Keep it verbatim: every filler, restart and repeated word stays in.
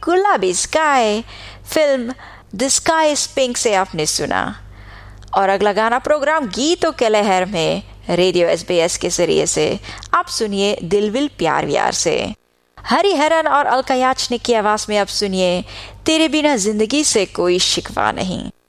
गुलाबी sky film the sky is pink से आपने सुना। और अगला गाना प्रोग्राम गीतों के लहर में रेडियो एस बी एस के जरिए से आप सुनिए दिल विल प्यार व्यार से। हरिहरन और अलका याचनिक की आवाज में आप सुनिए तेरे बिना जिंदगी से कोई शिकवा नहीं।